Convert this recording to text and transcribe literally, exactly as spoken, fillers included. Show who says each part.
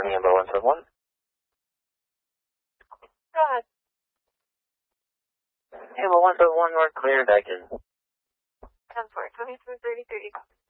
Speaker 1: morning, Amber one seven one.
Speaker 2: Go ahead.
Speaker 1: Amber one seven one, North Clear, Daikin.
Speaker 2: ten four, twenty-three thirty thirty.